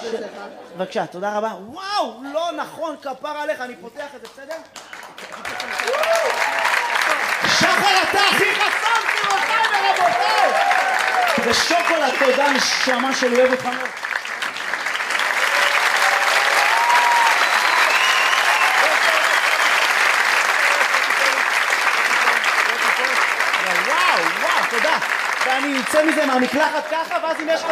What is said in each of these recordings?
בבקשה, תודה רבה. וואו, לא נכון, כפר עליך, אני פותח את זה, בסדר? שחר, אתה הכי חסם, גבירותיי ורבותיי! ושוקולד, תודה, נשמה שלי, אוהב אותך מאוד. וואו, תודה. ואני יוצא מזה מהמקלחת ככה, ואז אם יש לך...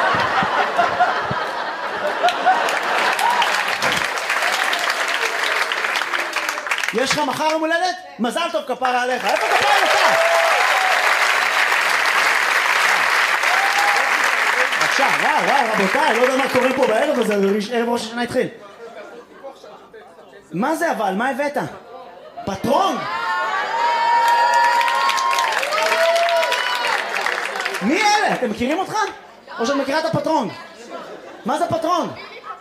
יש לך מחר יום הולדת? מזל טוב כפרה עליך. איפה כפרה עליך? בבקשה, וואו, רבותיי, לא יודע מה קורה פה בערב הזה, ערב ראש השנה התחיל. מה זה אבל? מה הבאת? פטרון? מי אלה? אתם מכירים אותך? או שאת מכירה את הפטרון? מה זה פטרון?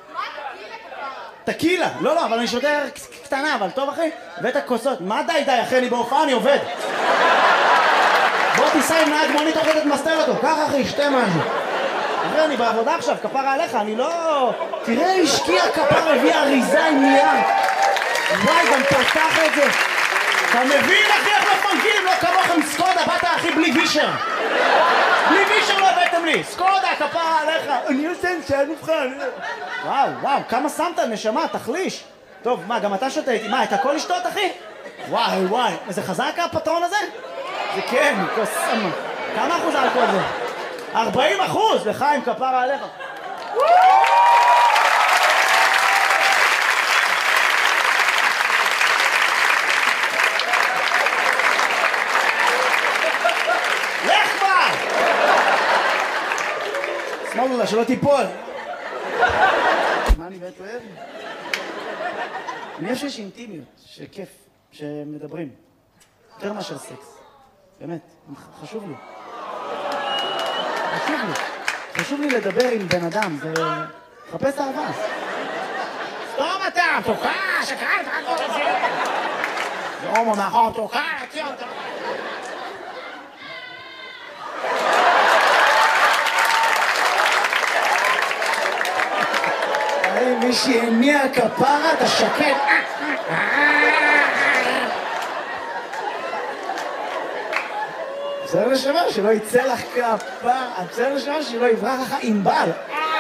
טקילה. לא, אבל אני שותה קטנה, אבל טוב אחי? הבאת כוסות. מה די, אחי, אני בהופעה, אני עובד. בוא תיסע עם נהג מונית תוך כדי תמסתר אותו. ככה אחי, שתה משהו. אחי, אני בעבודה עכשיו, כפרה עליך, אני לא... תראה, השקיע כפרה, הביא אריזה עם נייר. וואי, גם פתח את זה. אתה מבין אחי איך מפנקים? לא כמוכם סקודה, באת אחי בלי וישר. בלי וישר לא הבאתם לי. סקודה, כפרה עליך. אני עושה שאין מבחן. וואו, כמה שמת נשמה, תחליש. טוב, מה, גם אתה שותה איתי? מה, את הכל לשתות אחי? וואי, זה חזק הפטרון הזה? זה כן, כוסמה. כמה אחוז אלכוהול זה? 40%! לחיים, כפרה עליך. לך כבר! שמאלו לה, שלא תיפול. מה אני באמת אוהב? אני חושב שיש אינטימיות, שכיף, שמדברים. יותר מאשר סקס. באמת, חשוב לי. חשוב לי לדבר עם בן אדם, זה... חפש אהבה. סתום אתה, תוקע, שקראת, הכל הזה. זה הומו מאחור, תוקע, תציע אותה. מי שהניע כפרה, אתה שקט. בסדר לשמר שלא יצא לך כפרה, בסדר לשמר שלא יברח לך עם בל.